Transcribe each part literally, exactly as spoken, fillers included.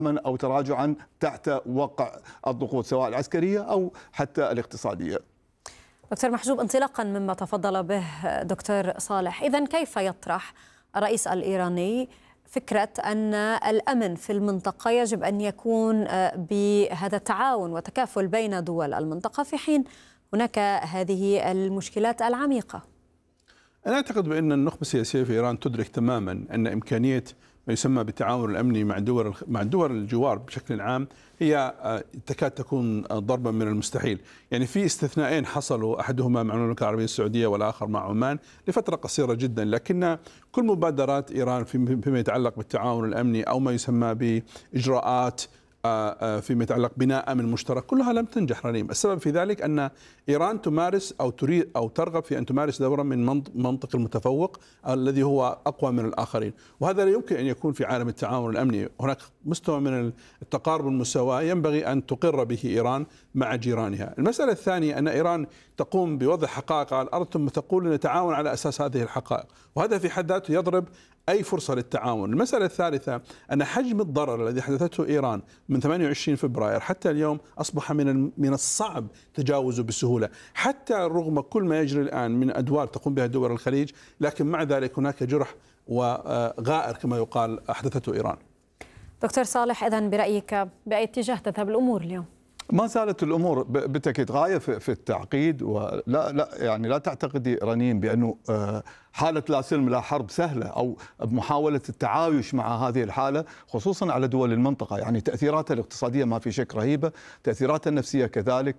أو تراجعا تحت وقع الضغوط سواء العسكرية أو حتى الاقتصادية. دكتور محجوب، انطلاقا مما تفضل به دكتور صالح، إذن كيف يطرح الرئيس الإيراني فكرة أن الأمن في المنطقة يجب أن يكون بهذا التعاون وتكافل بين دول المنطقة في حين هناك هذه المشكلات العميقة؟ أنا أعتقد بأن النخبة السياسية في إيران تدرك تماما أن إمكانية ما يسمى بالتعاون الأمني مع دول مع دول الجوار بشكل عام هي تكاد تكون ضربا من المستحيل. يعني في استثنائين حصلوا، أحدهما مع المملكة العربية السعودية والآخر مع عمان لفترة قصيرة جدا، لكن كل مبادرات إيران فيما يتعلق بالتعاون الأمني أو ما يسمى بإجراءات فيما يتعلق بناء أمن مشترك كلها لم تنجح رنيم. السبب في ذلك أن إيران تمارس أو تريد أو ترغب في أن تمارس دورا من منطق المتفوق الذي هو أقوى من الآخرين، وهذا لا يمكن أن يكون في عالم التعاون الأمني. هناك مستوى من التقارب والمساواة ينبغي أن تقر به إيران مع جيرانها. المسألة الثانية أن إيران تقوم بوضع حقائق على الأرض ثم تقول نتعاون على أساس هذه الحقائق، وهذا في حد ذاته يضرب أي فرصة للتعاون. المسألة الثالثة أن حجم الضرر الذي حدثته إيران من ثمانية وعشرين فبراير حتى اليوم أصبح من من الصعب تجاوزه بسهولة، حتى رغم كل ما يجري الآن من أدوار تقوم بها دول الخليج، لكن مع ذلك هناك جرح وغائر كما يقال أحدثته إيران. دكتور صالح، إذن برأيك بأي اتجاه تذهب الأمور اليوم؟ ما زالت الامور بالتاكيد غايه في التعقيد، ولا لا يعني لا تعتقدي رنين بانه حاله لا سلم لا حرب سهله او محاوله التعايش مع هذه الحاله خصوصا على دول المنطقه. يعني تاثيراتها الاقتصاديه ما في شك رهيبه، تاثيراتها النفسيه كذلك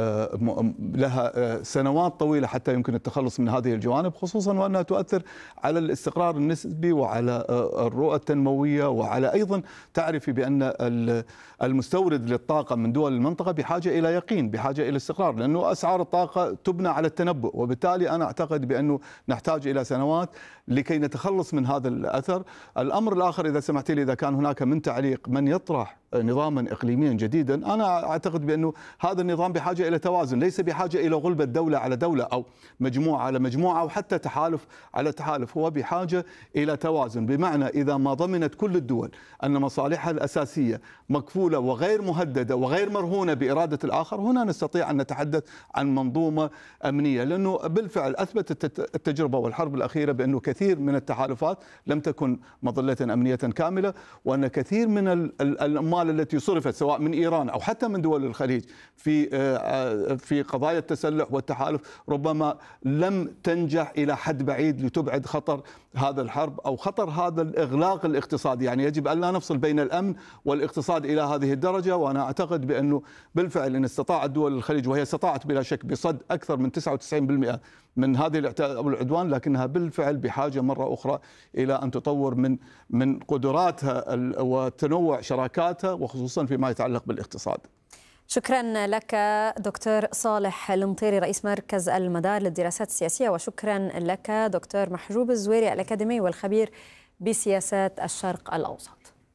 لها سنوات طويله حتى يمكن التخلص من هذه الجوانب، خصوصا وانها تؤثر على الاستقرار النسبي وعلى الرؤى التنمويه، وعلى ايضا تعرفي بان المستورد للطاقه من دول المنطقه بحاجه الى يقين، بحاجه الى استقرار، لانه اسعار الطاقه تبنى على التنبؤ، وبالتالي انا اعتقد بانه نحتاج الى سنوات لكي نتخلص من هذا الاثر. الامر الاخر اذا سمحتي لي، اذا كان هناك من تعليق من يطرح نظاما اقليميا جديدا، انا اعتقد بانه هذا النظام بحاجه الى توازن، ليس بحاجه الى غلبه دوله على دوله او مجموعه على مجموعه او حتى تحالف على تحالف، هو بحاجه الى توازن، بمعنى اذا ما ضمنت كل الدول ان مصالحها الاساسيه مكفوله وغير مهدده وغير مرهونه باراده الاخر، هنا نستطيع ان نتحدث عن منظومه امنيه، لانه بالفعل اثبتت التجربه والحرب الاخيره بانه كثير من التحالفات لم تكن مظله امنيه كامله، وان كثير من الاموال التي صرفت سواء من ايران او حتى من دول الخليج في في قضايا التسلح والتحالف ربما لم تنجح الى حد بعيد لتبعد خطر هذا الحرب او خطر هذا الاغلاق الاقتصادي. يعني يجب ان لا نفصل بين الامن والاقتصاد الى هذه الدرجه، وانا اعتقد بانه بالفعل ان استطاعت دول الخليج، وهي استطاعت بلا شك بصد اكثر من تسعة وتسعين بالمئة من هذه الاعتداء او العدوان، لكنها بالفعل بحاجه مره اخرى الى ان تطور من من قدراتها وتنوع شراكاتها، وخصوصا فيما يتعلق بالاقتصاد. شكرا لك دكتور صالح المطيري رئيس مركز المدار للدراسات السياسيه، وشكرا لك دكتور محجوب الزويري الاكاديمي والخبير بسياسات الشرق الاوسط.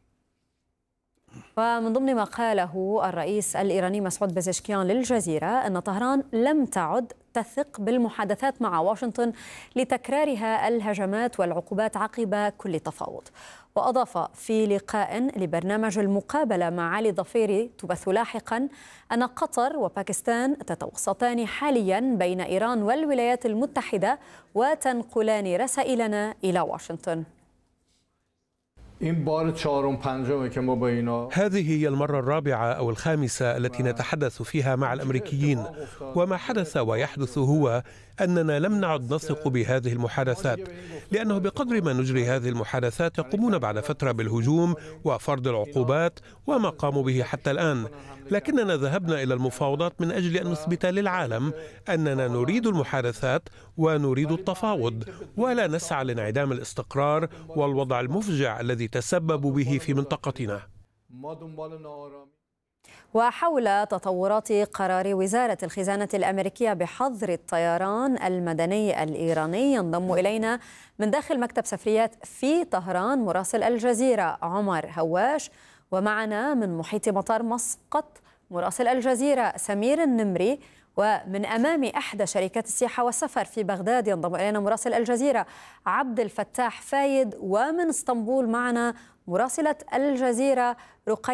ومن ضمن ما قاله الرئيس الإيراني مسعود بزشكيان للجزيرة أن طهران لم تعد تثق بالمحادثات مع واشنطن لتكرارها الهجمات والعقوبات عقب كل تفاوض. وأضاف في لقاء لبرنامج المقابلة مع علي ضفيري تبث لاحقا أن قطر وباكستان تتوسطان حاليا بين إيران والولايات المتحدة وتنقلان رسائلنا إلى واشنطن. هذه هي المرة الرابعة أو الخامسة التي نتحدث فيها مع الأمريكيين، وما حدث ويحدث هو أننا لم نعد نثق بهذه المحادثات، لأنه بقدر ما نجري هذه المحادثات يقومون بعد فترة بالهجوم وفرض العقوبات وما قاموا به حتى الآن، لكننا ذهبنا إلى المفاوضات من أجل أن نثبت للعالم أننا نريد المحادثات ونريد التفاوض، ولا نسعى لانعدام الاستقرار والوضع المفجع الذي تسببوا به في منطقتنا. وحول تطورات قرار وزارة الخزانة الأمريكية بحظر الطيران المدني الإيراني ينضم إلينا من داخل مكتب سفريات في طهران مراسل الجزيرة عمر هواش، ومعنا من محيط مطار مسقط مراسل الجزيرة سمير النمري، ومن أمام إحدى شركات السياحة والسفر في بغداد ينضم إلينا مراسل الجزيرة عبد الفتاح فايد، ومن اسطنبول معنا مراسلة الجزيرة رقية